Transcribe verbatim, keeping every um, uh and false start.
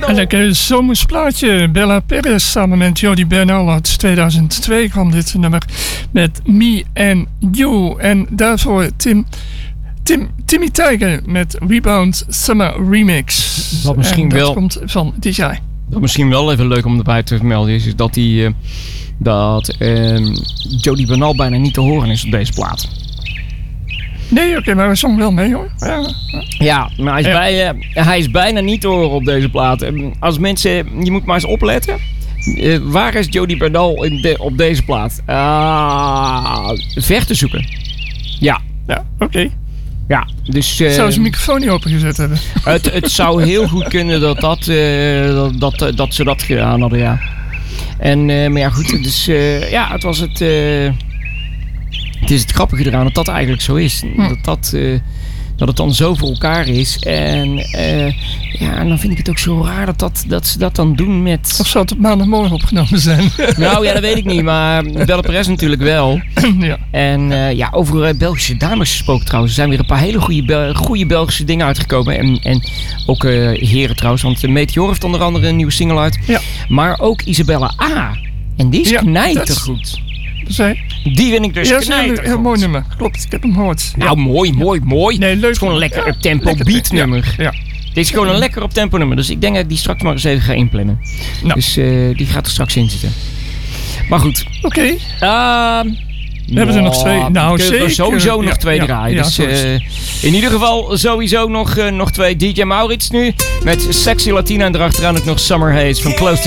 Bernal. Een lekker zomers plaatje. Bella Perez samen met Jody Bernal uit tweeduizend twee kwam dit nummer met Me and You. En daarvoor Tim, Tim, Timmy Tiger met Rebound Summer Remix. Wat misschien en dat wel komt van D J. Wat misschien wel even leuk om erbij te vermelden is, is dat, die, uh, dat uh, Jody Bernal bijna niet te horen is op deze plaat. Nee, oké, okay, maar we zongen wel mee hoor. Ja, ja. Ja, maar hij is, ja. bij, uh, hij is bijna niet te horen op deze plaat. Als mensen, je moet maar eens opletten. Uh, waar is Jody Bernal in de, op deze plaat? Uh, ver te zoeken. Ja. Ja, oké. Okay. Ja, dus... Uh, zou zijn microfoon niet opengezet hebben? Het, het zou heel goed kunnen dat, dat, uh, dat, dat, dat ze dat gedaan hadden, ja. En, uh, maar ja, goed, dus uh, ja, het was het... Uh, het is het grappige eraan dat dat eigenlijk zo is. Hm. Dat, dat, uh, dat het dan zo voor elkaar is. En uh, ja, en dan vind ik het ook zo raar dat, dat, dat ze dat dan doen met... Of zou het op maandagmorgen opgenomen zijn? Nou ja, dat weet ik niet. Maar Bella Perez natuurlijk wel. Ja. En uh, ja, over uh, Belgische dames gesproken trouwens. Er zijn weer een paar hele goede, Bel- goede Belgische dingen uitgekomen. En, en ook uh, heren trouwens. Want uh, Meteor heeft onder andere een nieuwe single uit. Ja. Maar ook Isabella A. En die is ja, knijtergoed. Zij? Die vind ik dus ja, knijtergoed. Een heel mooi nummer. Klopt, ik heb hem gehoord. Nou, ja. mooi, mooi, mooi. Nee, leuk. Het is gewoon een lekker ja, tempo lekker beat nummer. Ja. ja. Dit is gewoon een lekker op tempo nummer. Dus ik denk dat ik die straks maar eens even ga inplannen. Nou. Dus uh, die gaat er straks in zitten. Maar goed. Oké. Okay. Uh, we hebben er nog twee. Nou, zeker. Er sowieso ja, nog twee ja, draaien. Ja, dus uh, in ieder geval sowieso nog, uh, nog twee. D J Maurits nu met Sexy Latina en erachteraan ook nog Summer Haze van Close to